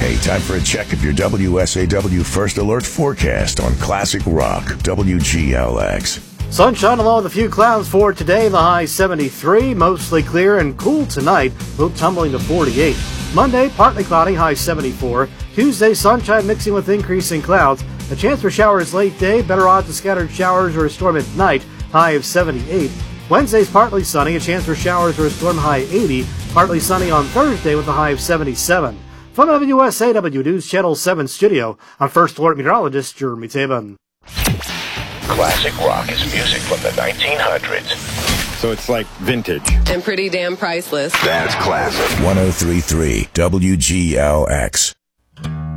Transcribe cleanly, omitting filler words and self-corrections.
Hey, time for a check of your WSAW First Alert forecast on Classic Rock, WGLX. Sunshine along with a few clouds for today, the high 73, mostly clear and cool tonight, low tumbling to 48. Monday, partly cloudy, high 74. Tuesday, sunshine mixing with increasing clouds. A chance for showers late day, better odds of scattered showers or a storm at night, high of 78. Wednesday's partly sunny, a chance for showers or a storm, high 80. Partly sunny on Thursday with a high of 77. From WSAW News Channel 7 studio, I'm First Alert Meteorologist Jeremy Taban. Classic rock is music from the 1900s. So it's like vintage. And pretty damn priceless. That's classic. 103.3 WGLX.